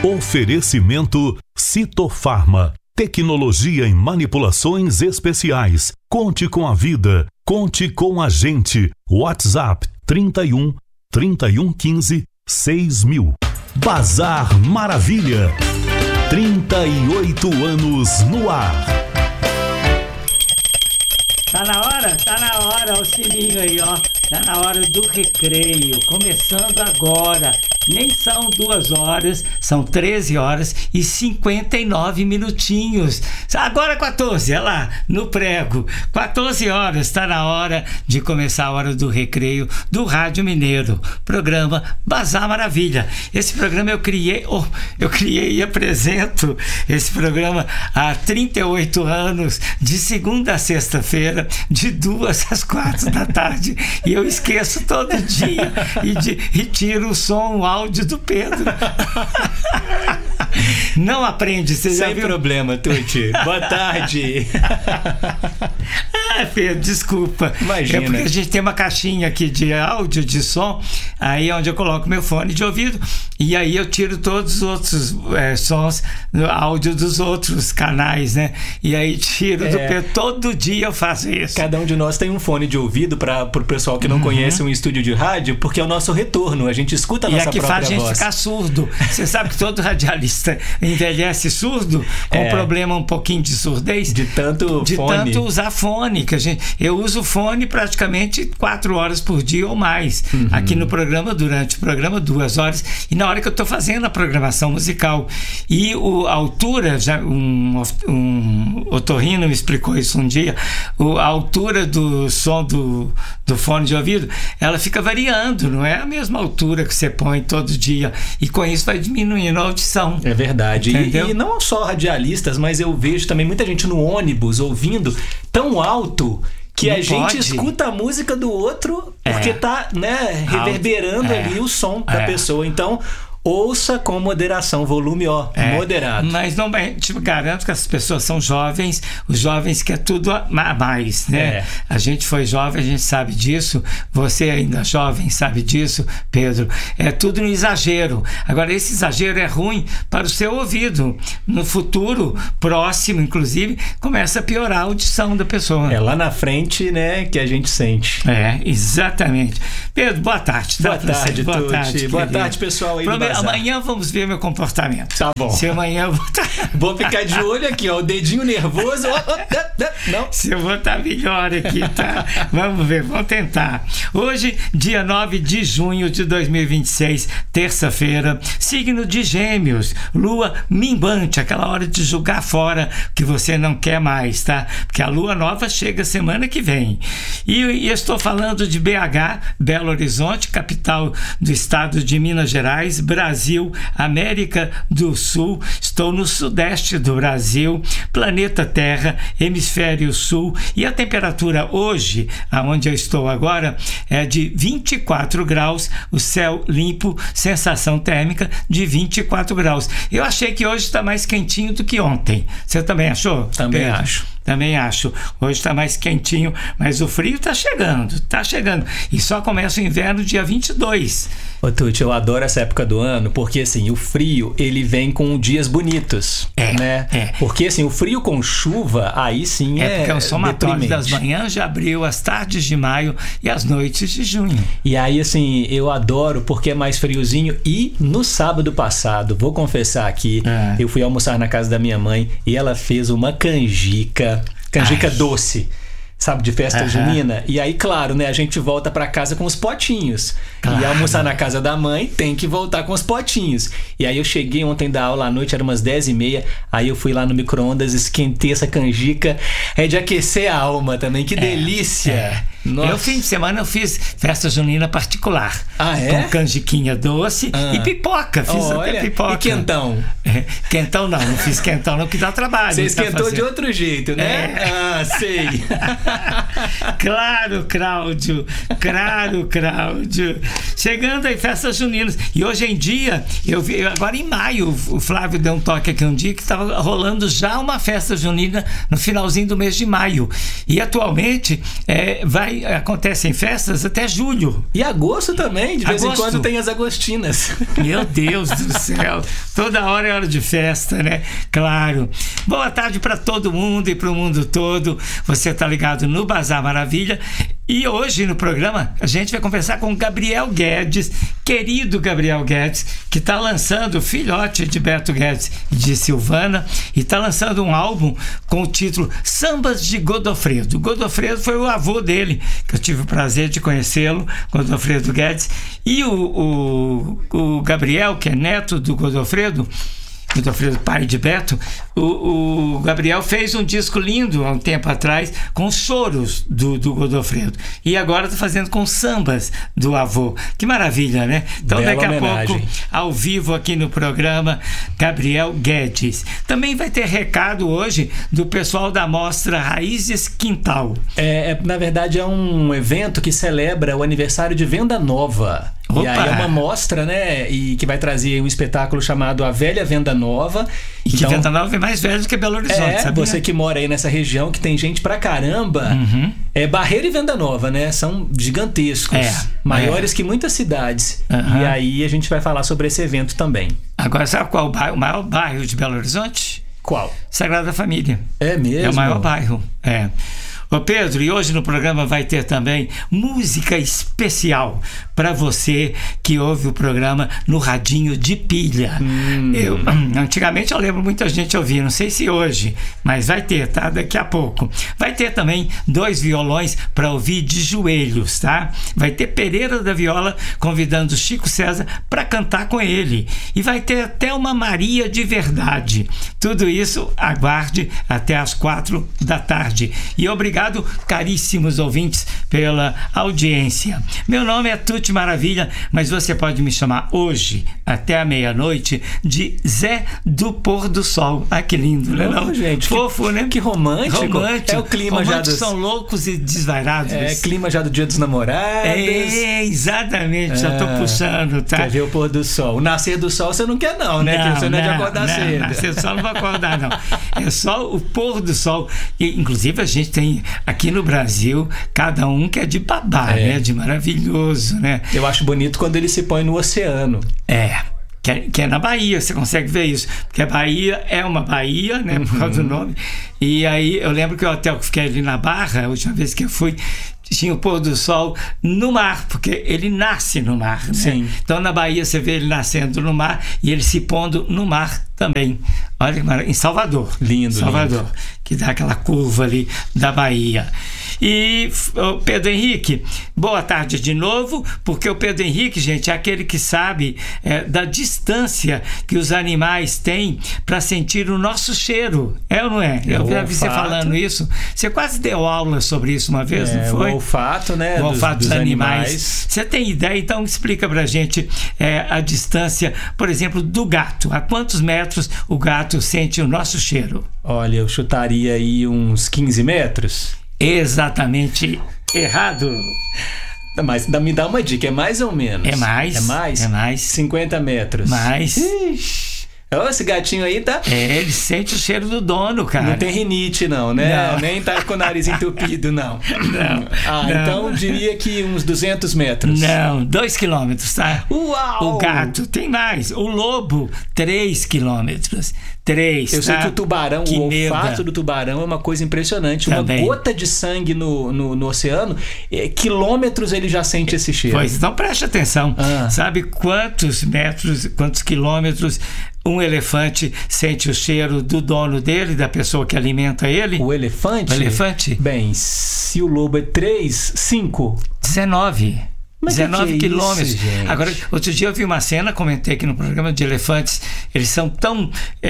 Oferecimento Citofarma. Tecnologia em manipulações especiais. Conte com a vida. Conte com a gente. WhatsApp 31 3115 6000. Bazar Maravilha. 38 anos no ar. Tá na hora, o sininho aí, ó. Tá na hora do recreio, começando agora. Nem são 2 horas, são 13 horas e 59 minutinhos. Agora 14, olha lá, no prego. 14 horas, tá na hora de começar a hora do recreio do Rádio Mineiro. Programa Bazar Maravilha. Esse programa eu criei e apresento esse programa há 38 anos, de segunda a sexta-feira, de 2 às 4 da tarde. E eu esqueço todo dia e tiro o som, o áudio do Pedro. Não aprende, você já viu? Sem problema, Tuti. Boa tarde. Pedro, desculpa. Imagina. É porque a gente tem uma caixinha aqui de áudio, de som, aí é onde eu coloco meu fone de ouvido, e aí eu tiro todos os outros sons, áudio dos outros canais, né? E aí tiro do Pedro. Todo dia eu faço isso. Cada um de nós tem um fone de ouvido para o pessoal que não conhece um estúdio de rádio, porque é o nosso retorno, a gente escuta a nossa própria voz. E é que faz a gente ficar surdo. Você sabe que todo radialista envelhece surdo, com problema um pouquinho de surdez. De tanto usar fone. Eu uso fone praticamente 4 horas por dia ou mais. Aqui no programa, durante o programa, 2 horas. E na hora que eu estou fazendo a programação musical. E a altura, um otorrino me explicou isso um dia, a altura do som do fone de ouvido, ela fica variando, não é a mesma altura que você põe todo dia, e com isso vai diminuindo a audição. É verdade. E não só radialistas, mas eu vejo também muita gente no ônibus ouvindo tão alto que a gente escuta a música do outro porque tá, né, reverberando ali o som da pessoa. Então, ouça com moderação, volume moderado. Mas não, tipo, garanto que as pessoas são jovens, os jovens quer tudo a mais, né? A gente foi jovem, a gente sabe disso, você ainda jovem sabe disso, Pedro. É tudo no exagero. Agora, esse exagero é ruim para o seu ouvido. No futuro, próximo, inclusive, começa a piorar a audição da pessoa. É lá na frente, né, que a gente sente. Exatamente. Pedro, boa tarde. Boa tarde, Tuti. Boa tarde, pessoal aí do Bazar. Amanhã vamos ver meu comportamento. Tá bom. Se amanhã eu vou ficar de olho aqui, ó, o dedinho nervoso. Não. Se eu vou estar melhor aqui, tá? Vamos ver, vamos tentar. Hoje, dia 9 de junho de 2026, terça-feira, signo de Gêmeos, lua minguante, aquela hora de jogar fora que você não quer mais, tá? Porque a lua nova chega semana que vem. E estou falando de BH, Belo Horizonte, capital do estado de Minas Gerais, Brasil, América do Sul. Estou no sudeste do Brasil, planeta Terra, hemisfério sul, e a temperatura hoje, aonde eu estou agora, é de 24 graus, o céu limpo, sensação térmica de 24 graus. Eu achei que hoje está mais quentinho do que ontem. Você também achou? Também acho. Também acho. Hoje está mais quentinho, mas o frio está chegando. E só começa o inverno dia 22. Ô Tuti, eu adoro essa época do ano, porque assim, o frio, ele vem com dias bonitos, né? Porque assim, o frio com chuva, aí sim porque o somatório das manhãs de abril, as tardes de maio e as noites de junho. E aí assim, eu adoro porque é mais friozinho. E no sábado passado, vou confessar aqui, eu fui almoçar na casa da minha mãe e ela fez uma canjica doce, sabe, de festa junina. E aí, claro, né, a gente volta pra casa com os potinhos. E almoçar na casa da mãe tem que voltar com os potinhos. E aí eu cheguei ontem da aula à noite, era umas 10h30. Aí eu fui lá no micro-ondas, esquentei essa canjica. É de aquecer a alma também, que delícia. Eu, fim de semana, eu fiz festa junina particular. Com canjiquinha doce e pipoca. Fiz até pipoca. E quentão? Quentão não fiz quentão não, que dá trabalho. Você esquentou de outro jeito, né? Sei. Claro, Cláudio. Chegando aí, festas juninas. E hoje em dia, eu vi, agora em maio, o Flávio deu um toque aqui um dia que estava rolando já uma festa junina no finalzinho do mês de maio. E atualmente vai acontecem festas até julho. E agosto também, de vez em quando tem as agostinas. Meu Deus do céu, toda hora é hora de festa, né? Claro. Boa tarde para todo mundo e para o mundo todo. Você está ligado no Bazar Maravilha. E hoje no programa a gente vai conversar com Gabriel Guedes, querido Gabriel Guedes, que está lançando, filhote de Beto Guedes e de Silvana, e está lançando um álbum com o título Sambas de Godofredo. Godofredo foi o avô dele, que eu tive o prazer de conhecê-lo, Godofredo Guedes. E o Gabriel, que é neto do Godofredo, pai de Beto, o Gabriel fez um disco lindo há um tempo atrás com choros do Godofredo, e agora está fazendo com sambas do avô. Que maravilha, né? Então Bela daqui a homenagem. pouco, ao vivo aqui no programa, Gabriel Guedes. Também vai ter recado hoje do pessoal da mostra Raízes Quintal. Na verdade é um evento que celebra o aniversário de Venda Nova. Opa! E aí é uma mostra, né? E que vai trazer um espetáculo chamado A Velha Venda Nova. E que Venda Nova é mais velho do que Belo Horizonte, sabia? Você que mora aí nessa região, que tem gente pra caramba. Barreira e Venda Nova, né? São gigantescos. Maiores que muitas cidades. E aí a gente vai falar sobre esse evento também. Agora, sabe qual o maior bairro de Belo Horizonte? Qual? Sagrada Família. É mesmo? É o maior bairro, Ô Pedro, e hoje no programa vai ter também música especial para você que ouve o programa no radinho de pilha. Antigamente eu lembro muita gente ouvir, não sei se hoje, mas vai ter, tá? Daqui a pouco. Vai ter também 2 violões para ouvir de joelhos, tá? Vai ter Pereira da Viola convidando Chico César para cantar com ele. E vai ter até uma Maria de Verdade. Tudo isso aguarde até às 4 da tarde. E obrigado, caríssimos ouvintes, pela audiência. Meu nome é Tuti Maravilha, mas você pode me chamar hoje, até a meia-noite, de Zé do Pôr do Sol. Ah, que lindo, né? Não, gente, fofo, né? Que romântico. É o clima já dos... são loucos e desvairados. Clima já do Dia dos Namorados. Exatamente, já tô puxando, tá? Quer ver o pôr do sol. O nascer do sol você não quer não, né? Porque você não é de acordar cedo. Nascer do sol não vou acordar, não. É só o pôr do sol. E, inclusive, a gente tem aqui no Brasil, cada um que é de babá, né? De maravilhoso, né? Eu acho bonito quando ele se põe no oceano. Que é na Bahia, você consegue ver isso. Porque a Bahia é uma Bahia, né? Por causa do nome. E aí, eu lembro que o hotel que fiquei ali na Barra, a última vez que eu fui, tinha o pôr do sol no mar, porque ele nasce no mar, né? Sim. Então na Bahia você vê ele nascendo no mar e ele se pondo no mar também. Olha, em Salvador. Lindo, Salvador, lindo. Que dá aquela curva ali da Bahia. E Pedro Henrique, boa tarde de novo, porque o Pedro Henrique, gente, é aquele que sabe da distância que os animais têm para sentir o nosso cheiro. É ou não é? Eu já vi você falando isso. Você quase deu aula sobre isso uma vez, não foi? O olfato, né? O olfato dos animais. Você tem ideia? Então explica pra gente a distância, por exemplo, do gato. A quantos metros o gato sente o nosso cheiro? Olha, eu chutaria aí uns 15 metros. Exatamente errado. Mas me dá uma dica, é mais ou menos? É mais. É mais? É mais. 50 metros. Mais. Ixi. Esse gatinho aí tá... ele sente o cheiro do dono, cara. Não tem rinite não, né? Não. Nem tá com o nariz entupido, não. Não. Então diria que uns 200 metros. Não, 2 quilômetros, tá? Uau! O gato tem mais. O lobo, 3 quilômetros. 3, Eu sei que o tubarão, que o olfato do tubarão é uma coisa impressionante. Também. Uma gota de sangue no oceano, quilômetros ele já sente esse cheiro. Pois, então preste atenção. Sabe quantos metros, quantos quilômetros um elefante sente o cheiro do dono dele, da pessoa que alimenta ele? O elefante? O elefante? Bem, se o lobo é 3, 5... 19. Mas 19 quilômetros. Isso, gente? Agora, outro dia eu vi uma cena, comentei aqui no programa, de elefantes. Eles são tão...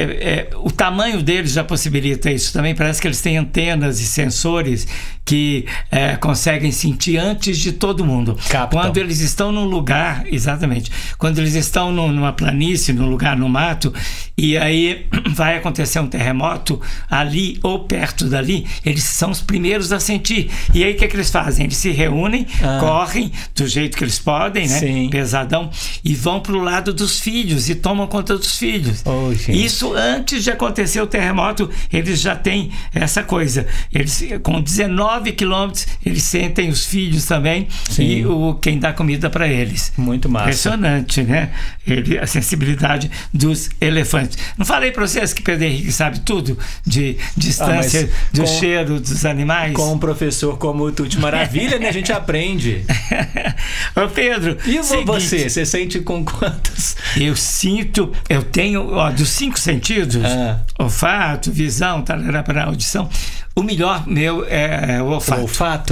o tamanho deles já possibilita isso também. Parece que eles têm antenas e sensores que conseguem sentir antes de todo mundo. Captam. Quando eles estão num lugar... Exatamente. Quando eles estão numa planície, num lugar no mato, e aí vai acontecer um terremoto ali ou perto dali, eles são os primeiros a sentir. E aí o que eles fazem? Eles se reúnem, correm do jeito jeito que eles podem, né? Sim. Pesadão, e vão pro lado dos filhos e tomam conta dos filhos. Isso antes de acontecer o terremoto, eles já têm essa coisa. Eles, com 19 quilômetros, eles sentem os filhos também. Sim. E quem dá comida para eles. Muito massa. Impressionante, né? A sensibilidade dos elefantes. Não falei para vocês que Pedro Henrique sabe tudo de distância, do cheiro dos animais? Com um professor como o Tuti Maravilha, né? A gente aprende. Ô Pedro, e você sente com quantos? Eu tenho, dos 5 sentidos, olfato, visão, para audição, o melhor meu é o olfato. O olfato?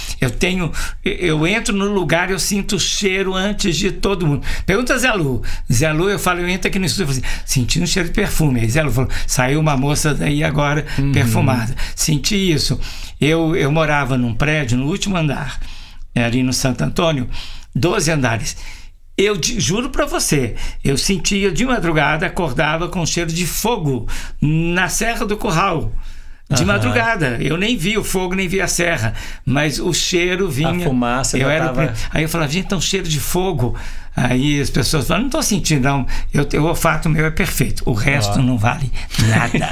Eu entro no lugar, eu sinto o cheiro antes de todo mundo. Pergunta Zé Lu. Zé Lu, eu entro aqui no estúdio e falo assim, senti um cheiro de perfume. Aí Zé Lu falou, saiu uma moça daí agora perfumada. Senti isso. Eu morava num prédio, no último andar, ali no Santo Antônio, 12 andares. Eu juro pra você, eu sentia de madrugada, acordava com cheiro de fogo na Serra do Curral. De madrugada, eu nem vi o fogo, nem vi a serra, mas o cheiro vinha. A fumaça Aí eu falava, gente, tá um cheiro de fogo. Aí as pessoas falam, não tô sentindo, não. O olfato meu é perfeito, o resto não vale nada.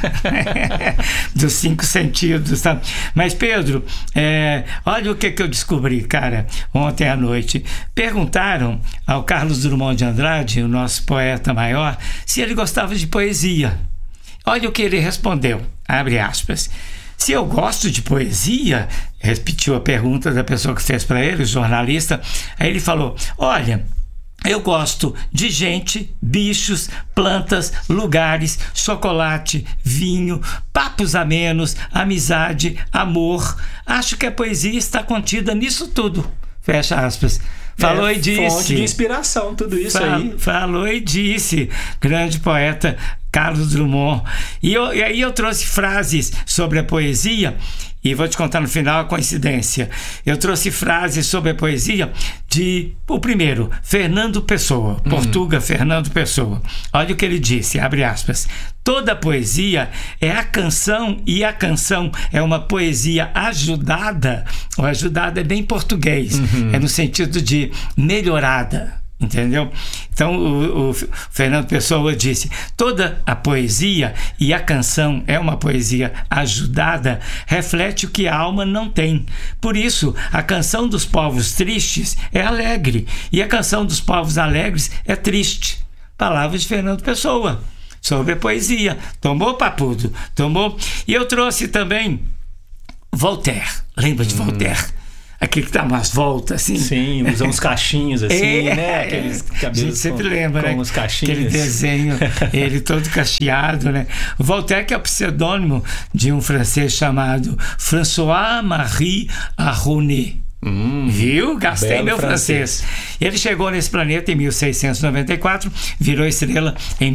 Dos 5 sentidos, tá? Mas Pedro, olha o que eu descobri, cara, ontem à noite. Perguntaram ao Carlos Drummond de Andrade, o nosso poeta maior, se ele gostava de poesia. Olha o que ele respondeu, abre aspas. Se eu gosto de poesia, repetiu a pergunta da pessoa que fez para ele, o jornalista. Aí ele falou, olha, eu gosto de gente, bichos, plantas, lugares, chocolate, vinho, papos amenos, amizade, amor. Acho que a poesia está contida nisso tudo. Fecha aspas. Falou e disse. Fonte de inspiração, tudo isso aí. Falou e disse. Grande poeta Carlos Drummond. E aí eu trouxe frases sobre a poesia, e vou te contar no final a coincidência. Eu trouxe frases sobre a poesia o primeiro, Fernando Pessoa, Portuga Fernando Pessoa. Olha o que ele disse, abre aspas. Toda poesia é a canção, e a canção é uma poesia ajudada. O ajudada é bem português, é no sentido de melhorada. Entendeu? Então o Fernando Pessoa disse, toda a poesia e a canção é uma poesia ajudada, reflete o que a alma não tem. Por isso, a canção dos povos tristes é alegre, e a canção dos povos alegres é triste. Palavras de Fernando Pessoa sobre a poesia. Tomou, papudo? Tomou. E eu trouxe também Voltaire. Lembra de Voltaire? Aquele que dá umas voltas, assim. Sim, usa uns cachinhos, assim, né? Aqueles cabelos. A gente sempre lembra, né? Uns cachinhos. Aquele desenho, ele todo cacheado, né? O Voltaire, que é o pseudônimo de um francês chamado François-Marie Arouet. Viu? Gastei meu francês. Ele chegou nesse planeta em 1694, virou estrela em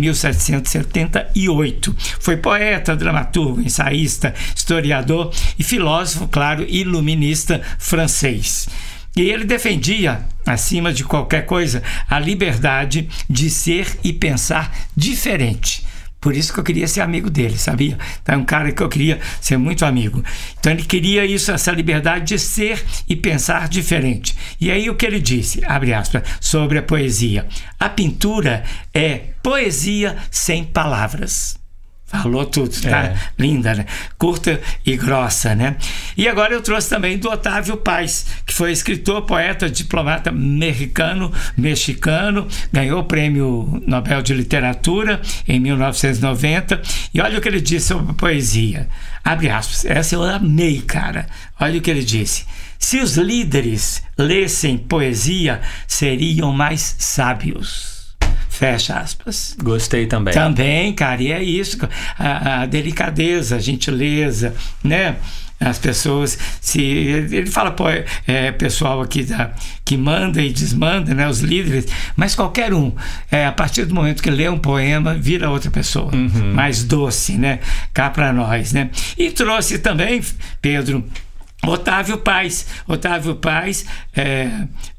1778. Foi poeta, dramaturgo, ensaísta, historiador e filósofo, claro, iluminista francês. E ele defendia, acima de qualquer coisa, a liberdade de ser e pensar diferente. Por isso que eu queria ser amigo dele, sabia? Então é um cara que eu queria ser muito amigo. Então ele queria isso, essa liberdade de ser e pensar diferente. E aí o que ele disse, abre aspas, sobre a poesia. A pintura é poesia sem palavras. Falou tudo, tá? Linda, né? Curta e grossa, né? E agora eu trouxe também do Otávio Paz, que foi escritor, poeta, diplomata mexicano, ganhou o Prêmio Nobel de Literatura em 1990. E olha o que ele disse sobre poesia. Abre aspas. Essa eu amei, cara. Olha o que ele disse. Se os líderes lessem poesia, seriam mais sábios. Fecha aspas. Gostei também. Também, cara, e é isso, a delicadeza, a gentileza, né? As pessoas, ele fala, pessoal aqui que manda e desmanda, né? Os líderes, mas qualquer um, a partir do momento que lê um poema, vira outra pessoa, mais doce, né? Cá para nós, né? E trouxe também, Pedro, Otávio Paz. Otávio Paz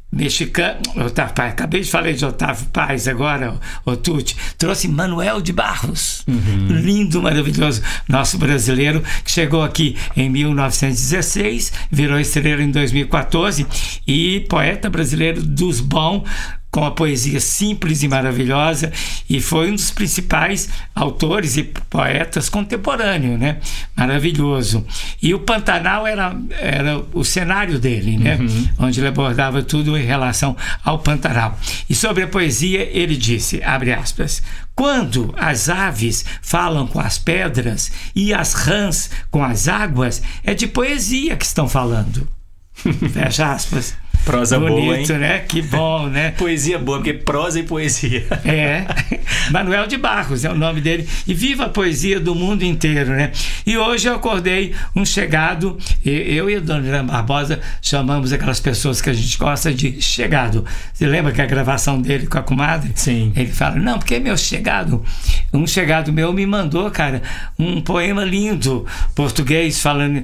mexicano, Otávio Paz, acabei de falar de Otávio Paz agora, o Tuti, trouxe Manuel de Barros, lindo, maravilhoso, nosso brasileiro, que chegou aqui em 1916, virou estrela em 2014 e poeta brasileiro dos bons, com a poesia simples e maravilhosa, e foi um dos principais autores e poetas contemporâneos, né? Maravilhoso. E o Pantanal era o cenário dele, né? Onde ele abordava tudo em relação ao Pantanal. E sobre a poesia, ele disse, abre aspas, quando as aves falam com as pedras e as rãs com as águas, é de poesia que estão falando. Fecha aspas. Prosa bonito, boa, hein? Né? Que bom, né? Poesia boa, porque prosa e poesia. Manuel de Barros é o nome dele. E viva a poesia do mundo inteiro, né? E hoje eu acordei um chegado, eu e a dona Irã Barbosa chamamos aquelas pessoas que a gente gosta de chegado. Você lembra que a gravação dele com a comadre? Sim. Ele fala, não, porque é meu chegado. Um chegado meu me mandou, cara, um poema lindo, português, falando...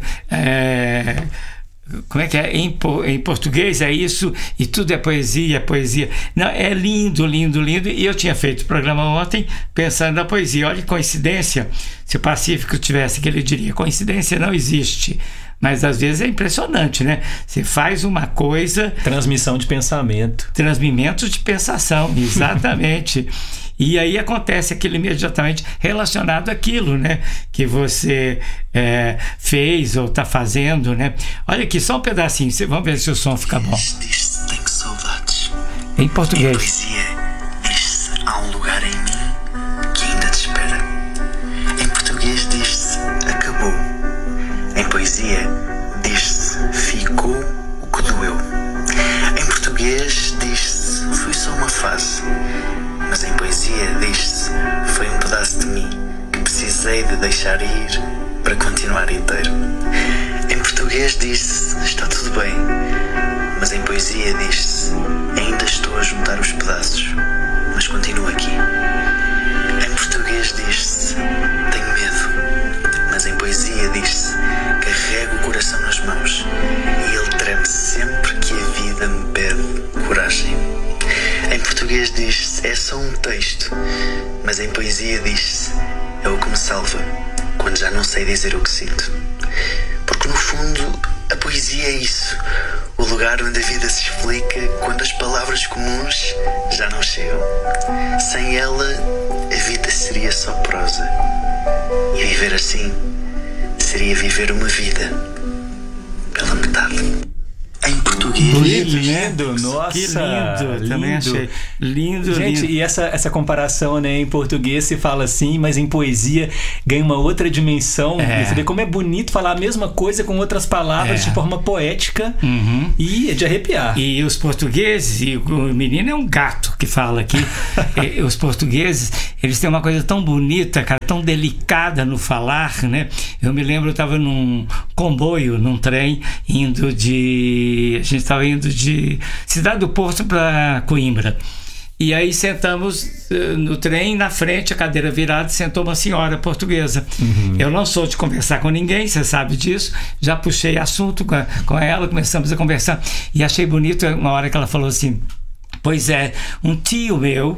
como é que é? Em português é isso, e tudo é poesia, poesia. Não, é lindo, lindo, lindo. E eu tinha feito o programa ontem pensando na poesia. Olha que coincidência. Se o Pacífico tivesse que ele diria, coincidência não existe. Mas às vezes é impressionante, né? Você faz uma coisa... Transmissão de pensamento. Transmimento de pensação, exatamente. E aí acontece aquilo imediatamente relacionado àquilo, né? Que você fez ou está fazendo, né? Olha aqui, só um pedacinho. Vamos ver se o som fica bom. Diz-se, tenho saudades. Em português. Em poesia, diz-se, há um lugar em mim que ainda te espera. Em português, diz-se, acabou. Em poesia, diz-se, ficou o que doeu. Em português, diz-se, foi só uma fase. Mas em poesia, diz-se, foi um pedaço de mim que precisei de deixar ir para continuar inteiro. Em português, diz-se, está tudo bem. Mas em poesia, diz-se, ainda estou a juntar os pedaços, mas continuo aqui. Em português, diz-se, tenho medo. Mas em poesia, diz-se, carrego o coração nas mãos e ele treme sempre que a vida me pede coragem. Em português diz-se, é só um texto, mas em poesia diz-se, é o que me salva, quando já não sei dizer o que sinto. Porque no fundo, a poesia é isso, o lugar onde a vida se explica quando as palavras comuns já não chegam. Sem ela, a vida seria só prosa. E viver assim, seria viver uma vida pela metade. Em português. Bonito, lindo, né? Nossa, que lindo, também achei lindo. Gente, lindo. E essa comparação, né, em português se fala assim, mas em poesia ganha uma outra dimensão. E você vê como é bonito falar a mesma coisa com outras palavras de forma poética e de arrepiar. E os portugueses, e o menino é um gato que fala aqui, os portugueses, eles têm uma coisa tão bonita, cara, tão delicada no falar, né? Eu me lembro, eu estava num comboio, num trem, a gente estava indo de Cidade do Porto para Coimbra. E aí sentamos no trem, na frente, a cadeira virada, sentou uma senhora portuguesa. Eu não sou de conversar com ninguém, você sabe disso. Já puxei assunto com ela, começamos a conversar. E achei bonito uma hora que ela falou assim, pois é, um tio meu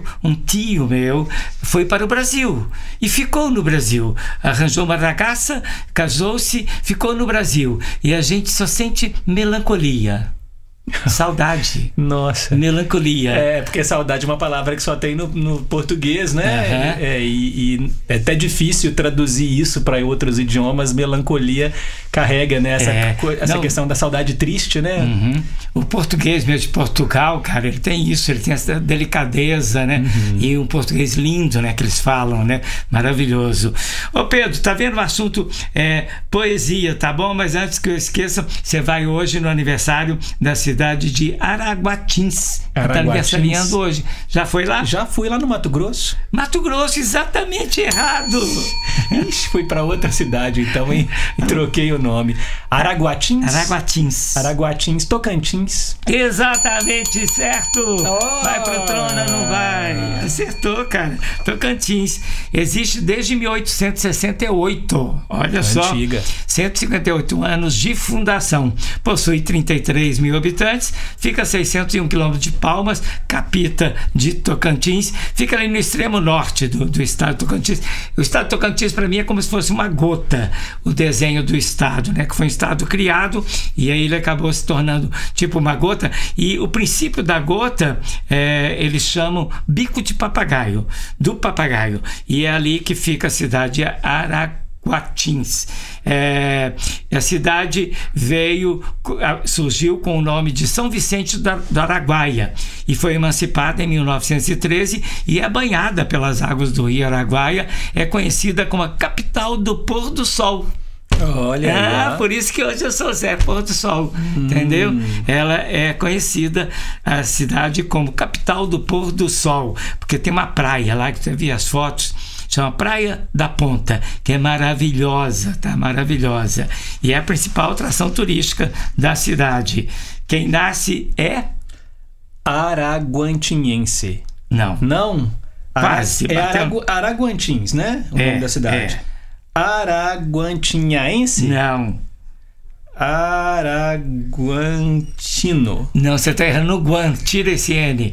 foi para o Brasil e ficou no Brasil, arranjou uma ragazza, casou-se, ficou no Brasil e a gente só sente melancolia. Saudade. Nossa. Melancolia. Porque saudade é uma palavra que só tem no português, né? E é até difícil traduzir isso para outros idiomas. Melancolia carrega, né? Essa questão da saudade triste, né? O português mesmo de Portugal, cara, ele tem isso, ele tem essa delicadeza, né? E um português lindo, né? Que eles falam, né? Maravilhoso. Ô Pedro, tá vendo o assunto poesia, tá bom? Mas antes que eu esqueça, você vai hoje no aniversário da cidade de Araguatins. Está aniversariando hoje. Já foi lá? Já fui lá no Mato Grosso. Mato Grosso, exatamente errado. Ixi, fui para outra cidade então e troquei o nome. Araguatins, Tocantins. Exatamente certo. Vai pro trono, não vai? Acertou, cara. Tocantins. Existe desde 1868. Olha só. Antiga. 158 anos de fundação. Possui 33 mil habitantes habitantes, fica a 601 quilômetros de Palmas, capital de Tocantins, fica ali no extremo norte do estado de Tocantins. O estado de Tocantins, para mim, é como se fosse uma gota, o desenho do estado, né? Que foi um estado criado e aí ele acabou se tornando tipo uma gota. E o princípio da gota, eles chamam bico de papagaio, do papagaio. E é ali que fica a cidade de Araguatins. A cidade surgiu com o nome de São Vicente do Araguaia e foi emancipada em 1913 e é banhada pelas águas do rio Araguaia. É conhecida como a capital do pôr do sol. Olha aí, por isso que hoje eu sou Zé Pôr do Sol, entendeu? Ela é conhecida, a cidade, como capital do pôr do sol, porque tem uma praia lá que você vê as fotos, chama Praia da Ponta, que é maravilhosa, tá? Maravilhosa. E é a principal atração turística da cidade. Quem nasce é araguatinense. Não? Quase. Araguatins, né? O nome da cidade. Araguatinhaense? Não. Araguantino. Não, você está errando no Guan. Tira esse N.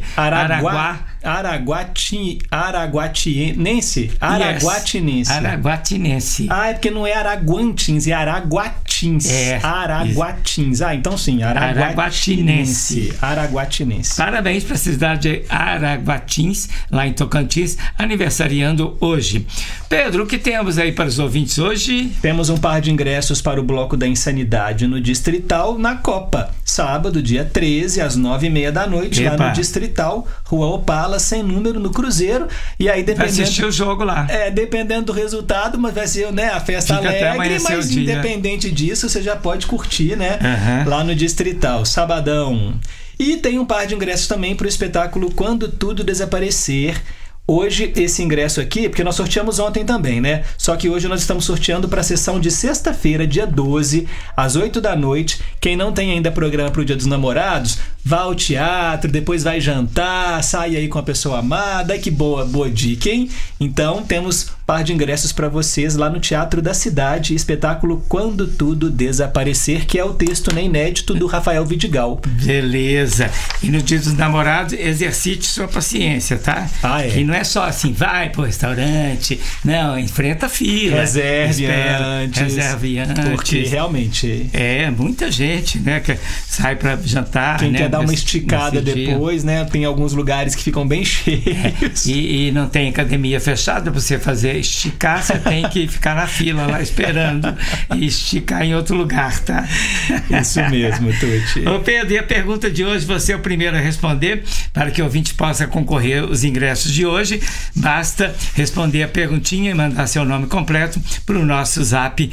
Araguatinense? Araguatinense. Araguatinense. É porque não é Araguantins, é Araguatins. Araguatins. Então sim, Araguatinense. Parabéns para a cidade de Araguatins, lá em Tocantins, aniversariando hoje. Pedro, o que temos aí para os ouvintes hoje? Temos um par de ingressos para o Bloco da Insanidade no Distrital, na Copa. Sábado, dia 13, às 9h30 da noite, lá no Distrital, Rua Opala, sem número, no Cruzeiro. E aí, dependendo... Vai assistir o jogo lá. Dependendo do resultado, mas vai ser, né, a festa alegre, mas independente disso, você já pode curtir, né? Lá no Distrital, sabadão. E tem um par de ingressos também para o espetáculo Quando Tudo Desaparecer. Hoje, esse ingresso aqui, porque nós sorteamos ontem também, né? Só que hoje nós estamos sorteando para a sessão de sexta-feira, dia 12, às 8 da noite. Quem não tem ainda programa para o Dia dos Namorados, vá ao teatro, depois vai jantar, sai aí com a pessoa amada. Que boa dica, hein? Então, temos um par de ingressos para vocês lá no Teatro da Cidade, espetáculo Quando Tudo Desaparecer, que é o texto, né, inédito do Rafael Vidigal. Beleza. E no Dia dos Namorados, exercite sua paciência, tá? Que não é só assim, vai pro restaurante, não, enfrenta a fila. Reserve antes. Porque realmente... muita gente, né, que sai para jantar. Quem quer dar uma esticada depois, né? Tem alguns lugares que ficam bem cheios. E não tem academia fechada para você esticar, você tem que ficar na fila lá esperando e esticar em outro lugar, tá? Isso mesmo, Tuti. Ô Pedro, e a pergunta de hoje, você é o primeiro a responder. Para que o ouvinte possa concorrer aos ingressos de hoje, basta responder a perguntinha e mandar seu nome completo para o nosso zap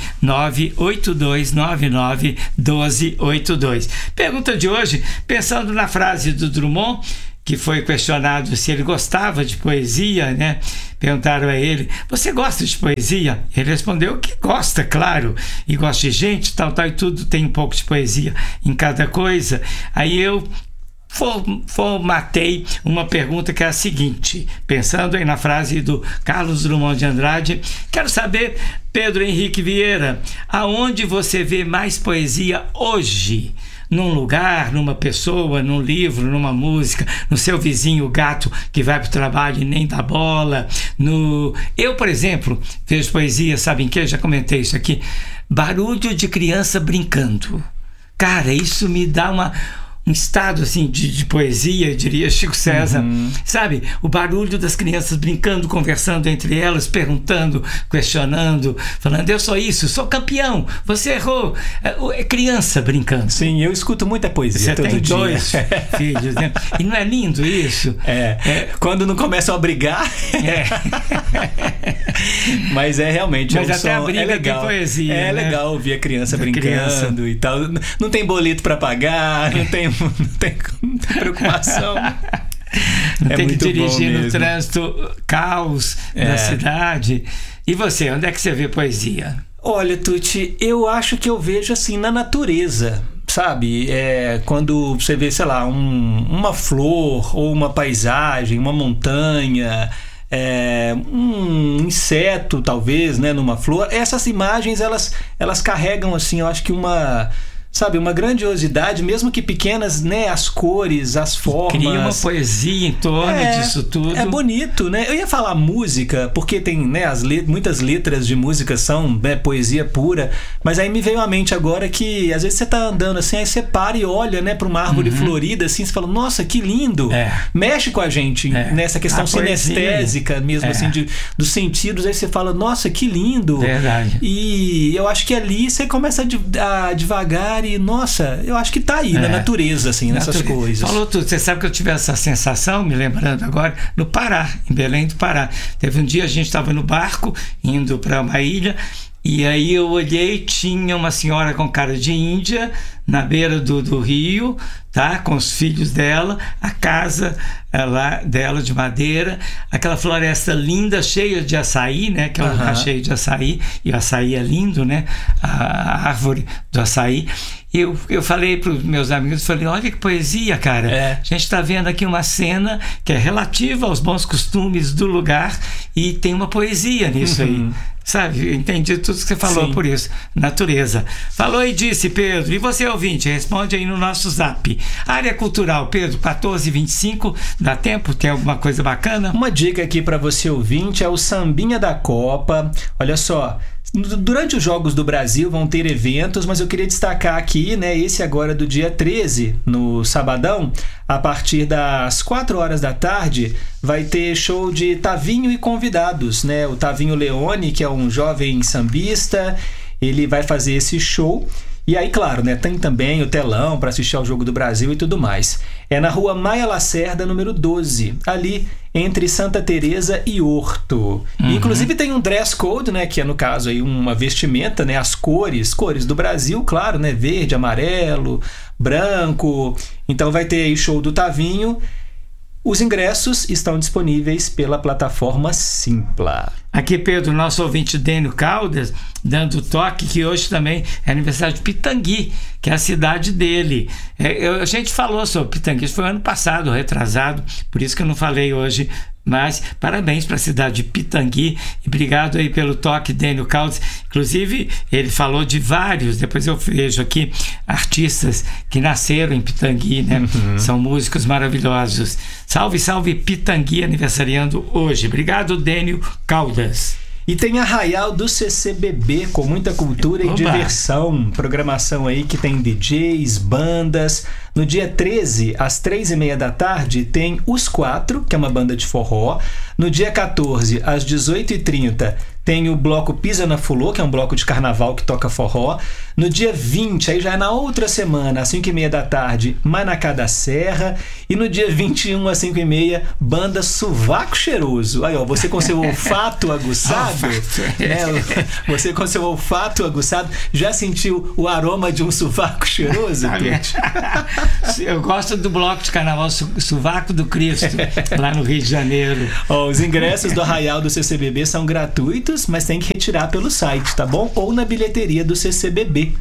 982991282. Pergunta de hoje, pensando na frase do Drummond, que foi questionado se ele gostava de poesia, né? Perguntaram a ele, você gosta de poesia? Ele respondeu que gosta, claro, e gosta de gente, tal, e tudo tem um pouco de poesia em cada coisa. Aí eu formatei uma pergunta que é a seguinte, pensando aí na frase do Carlos Drummond de Andrade, quero saber, Pedro Henrique Vieira, aonde você vê mais poesia hoje? Num lugar, numa pessoa, num livro, numa música, no seu vizinho gato que vai para o trabalho e nem dá bola. Eu, por exemplo, vejo poesia, sabe em que? Já comentei isso aqui. Barulho de criança brincando. Cara, isso me dá um estado assim de poesia, diria Chico César, sabe? O barulho das crianças brincando, conversando entre elas, perguntando, questionando, falando, eu sou isso, sou campeão, você errou. É criança brincando. Sim, eu escuto muita poesia todo dia. Você tem 2 filhos, né? E não é lindo isso? Quando não começam a brigar. Mas realmente mas até a briga legal. Tem poesia, né? Legal ouvir a criança brincando e tal. Não tem boleto para pagar, não tem preocupação. Não tem que dirigir no trânsito, caos da cidade. E você, onde é que você vê poesia? Olha, Tuti, eu acho que eu vejo assim na natureza, sabe? Quando você vê, sei lá, uma flor ou uma paisagem, uma montanha, um inseto, talvez, né, numa flor. Essas imagens, elas carregam, assim, eu acho que sabe, uma grandiosidade, mesmo que pequenas, né, as cores, as formas. Cria uma poesia em torno disso tudo. É bonito, né? Eu ia falar música, porque tem, né, muitas letras de música são, né, poesia pura, mas aí me veio à mente agora que às vezes você tá andando assim, aí você para e olha, né, pra uma árvore florida, assim, você fala, nossa, que lindo! Mexe com a gente nessa questão sinestésica mesmo, assim, dos sentidos, aí você fala, nossa, que lindo! Verdade. E eu acho que ali você começa a devagar e, nossa, eu acho que tá aí na natureza, assim, nessas coisas. Falou tudo. Você sabe que eu tive essa sensação, me lembrando agora, no Pará, em Belém do Pará. Teve um dia, a gente estava no barco, indo para uma ilha, e aí eu olhei, tinha uma senhora com cara de índia na beira do rio, tá? Com os filhos dela, a casa lá dela de madeira, aquela floresta linda, cheia de açaí, né? Que é um lugar cheio de açaí, e o açaí é lindo, né? A árvore do açaí. Eu falei para os meus amigos, falei, olha que poesia, cara. A gente está vendo aqui uma cena que é relativa aos bons costumes do lugar e tem uma poesia nisso aí. Sabe, eu entendi tudo que você falou. Por isso, natureza. Falou e disse, Pedro. E você, ouvinte, responde aí no nosso zap. Área cultural, Pedro, 14h25, dá tempo? Tem alguma coisa bacana? Uma dica aqui para você, ouvinte, é o Sambinha da Copa. Olha só, durante os Jogos do Brasil vão ter eventos, mas eu queria destacar aqui, né, esse agora do dia 13, no sabadão, a partir das 4 horas da tarde, vai ter show de Tavinho e convidados, né? O Tavinho Leone, que é um jovem sambista, ele vai fazer esse show. E aí, claro, né, tem também o telão para assistir ao Jogo do Brasil e tudo mais. É na rua Maia Lacerda, número 12, ali entre Santa Teresa e Horto. Inclusive tem um dress code, né, que é no caso aí uma vestimenta, né, as cores do Brasil, claro, né, verde, amarelo, branco. Então vai ter aí show do Tavinho. Os ingressos estão disponíveis pela plataforma Simpla. Aqui, Pedro, nosso ouvinte Dênio Caldas, dando toque que hoje também é aniversário de Pitangui, que é a cidade dele. A gente falou sobre Pitangui, isso foi ano passado, retrasado, por isso que eu não falei hoje, mas parabéns para a cidade de Pitangui e obrigado aí pelo toque, Dênio Caldas. Inclusive, ele falou de vários, depois eu vejo aqui, artistas que nasceram em Pitangui, né? São músicos maravilhosos. Salve, salve Pitangui, aniversariando hoje. Obrigado, Dênio Caldas. E tem Arraial do CCBB, com muita cultura e diversão. Programação aí que tem DJs, bandas. No dia 13, às 3h30 da tarde, tem Os Quatro, que é uma banda de forró. No dia 14, às 18h30, tem o bloco Pisa na Fulô, que é um bloco de carnaval que toca forró. No dia 20, aí já é na outra semana, às 5h30 da tarde, Manacá da Serra. E no dia 21, às 5h30, banda Sovaco Cheiroso. Aí, ó, você com seu olfato aguçado, você com seu olfato aguçado, já sentiu o aroma de um sovaco cheiroso, Tuti? Eu gosto do bloco de carnaval Sovaco do Cristo, lá no Rio de Janeiro. Ó, os ingressos do Arraial do CCBB são gratuitos, mas tem que retirar pelo site, tá bom? Ou na bilheteria do CCBB.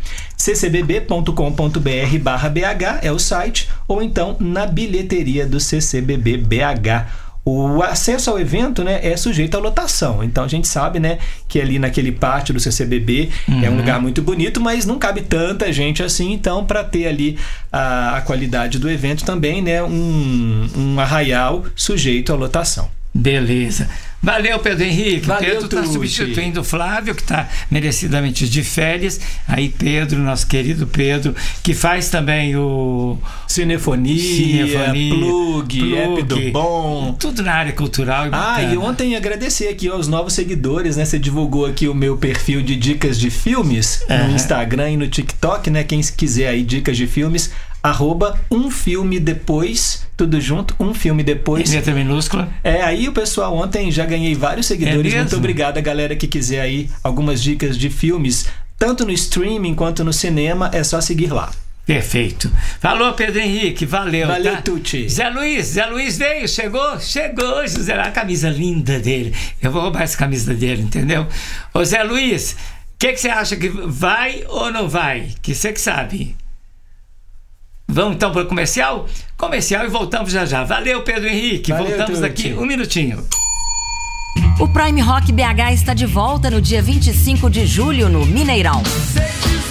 ccbb.com.br/BH é o site, ou então na bilheteria do CCBB BH. O acesso ao evento, né, é sujeito à lotação. Então a gente sabe, né, que ali naquele pátio do CCBB é um lugar muito bonito, mas não cabe tanta gente assim. Então, para ter ali a qualidade do evento também, né, um arraial sujeito à lotação. Beleza. Valeu, Pedro Henrique. Valeu, Pedro está substituindo o Flávio, que está merecidamente de férias. Aí Pedro, nosso querido Pedro, que faz também o Cinefonia, Plug, App do Bom. Tudo na área cultural e bacana. E ontem agradecer aqui aos novos seguidores, né? Você divulgou aqui o meu perfil de dicas de filmes no Instagram e no TikTok, né? Quem quiser aí dicas de filmes, @umfilmedepois, tudo junto, Um Filme Depois. Letra minúscula. Aí o pessoal ontem já ganhei vários seguidores. Muito obrigado a galera que quiser aí algumas dicas de filmes, tanto no streaming quanto no cinema, é só seguir lá. Perfeito. Falou, Pedro Henrique, valeu. Valeu, tá? Tuti. Zé Luiz veio, chegou, José, a camisa linda dele. Eu vou roubar essa camisa dele, entendeu? Ô Zé Luiz, o que você acha, que vai ou não vai? Que você que sabe. Vamos então para o comercial? Comercial e voltamos já já. Valeu, Pedro Henrique. Valeu, voltamos daqui um minutinho. O Prime Rock BH está de volta no dia 25 de julho no Mineirão. Vocês não sabem.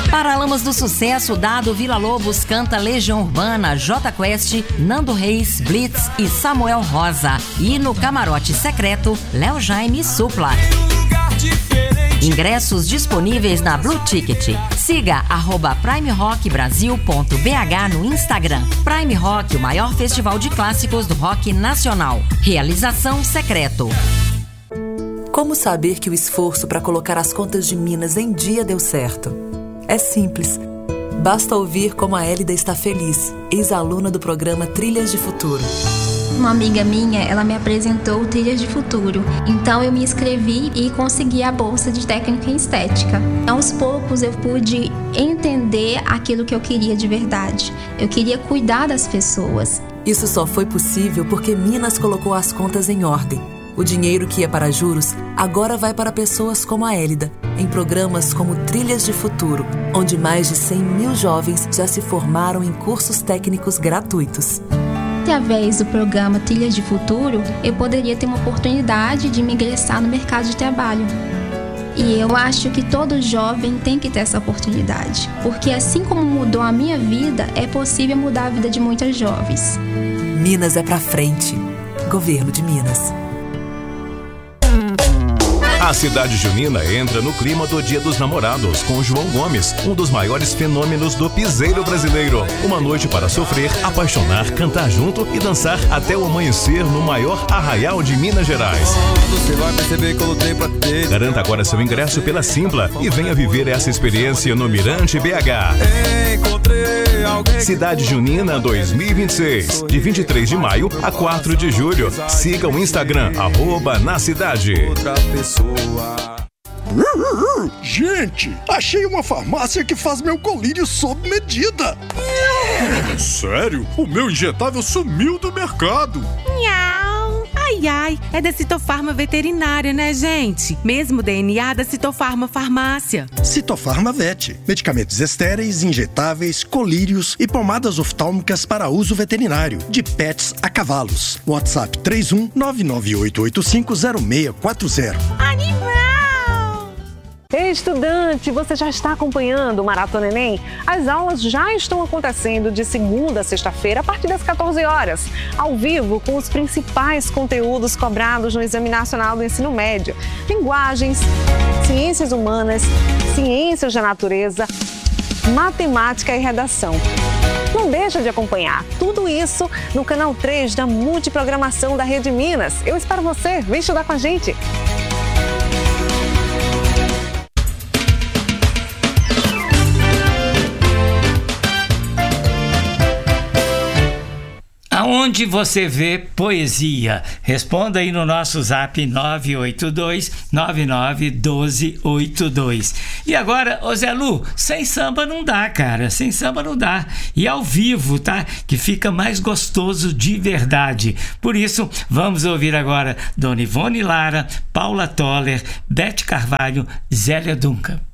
Paralamas do Sucesso, Dado Villa-Lobos canta Legião Urbana, J Quest, Nando Reis, Blitz e Samuel Rosa. E no Camarote Secreto, Léo Jaime e Supla. Ingressos disponíveis na Blue Ticket. Siga @primerockbrasil.bh no Instagram. Prime Rock, o maior festival de clássicos do rock nacional. Realização Secreto. Como saber que o esforço para colocar as contas de Minas em dia deu certo? É simples. Basta ouvir como a Hélida está feliz, ex-aluna do programa Trilhas de Futuro. Uma amiga minha, ela me apresentou o Trilhas de Futuro. Então eu me inscrevi e consegui a bolsa de técnica em estética. Aos poucos eu pude entender aquilo que eu queria de verdade. Eu queria cuidar das pessoas. Isso só foi possível porque Minas colocou as contas em ordem. O dinheiro que ia para juros agora vai para pessoas como a Hélida, em programas como Trilhas de Futuro, onde mais de 100 mil jovens já se formaram em cursos técnicos gratuitos. Através do programa Trilhas de Futuro, eu poderia ter uma oportunidade de me ingressar no mercado de trabalho. E eu acho que todo jovem tem que ter essa oportunidade, porque assim como mudou a minha vida, é possível mudar a vida de muitas jovens. Minas é pra frente. Governo de Minas. A cidade junina entra no clima do Dia dos Namorados com João Gomes, um dos maiores fenômenos do piseiro brasileiro. Uma noite para sofrer, apaixonar, cantar junto e dançar até o amanhecer no maior arraial de Minas Gerais. Você vai perceber que eu lutei pra ter. Garanta agora seu ingresso pela Simpla e venha viver essa experiência no Mirante BH. Encontrei alguém. Cidade Junina 2026, de 23 de maio a 4 de julho. Siga o Instagram, @nacidade. Outra pessoa. Gente, achei uma farmácia que faz meu colírio sob medida. Sério? O meu injetável sumiu do mercado. Ai, é da Citofarma Veterinária, né, gente? Mesmo DNA da Citofarma Farmácia. Citofarma Vet. Medicamentos estéreis, injetáveis, colírios e pomadas oftálmicas para uso veterinário. De pets a cavalos. WhatsApp 31-998850640. Ei, estudante, você já está acompanhando o Maratona Enem? As aulas já estão acontecendo de segunda a sexta-feira a partir das 14 horas, ao vivo com os principais conteúdos cobrados no Exame Nacional do Ensino Médio. Linguagens, ciências humanas, ciências da natureza, matemática e redação. Não deixa de acompanhar tudo isso no canal 3 da Multiprogramação da Rede Minas. Eu espero você, vem estudar com a gente! Aonde você vê poesia? Responda aí no nosso zap 982-991282. E agora, ô Zé Lu, sem samba não dá, cara. Sem samba não dá. E ao vivo, tá? Que fica mais gostoso de verdade. Por isso, vamos ouvir agora Dona Ivone Lara, Paula Toller, Beth Carvalho, Zélia Duncan.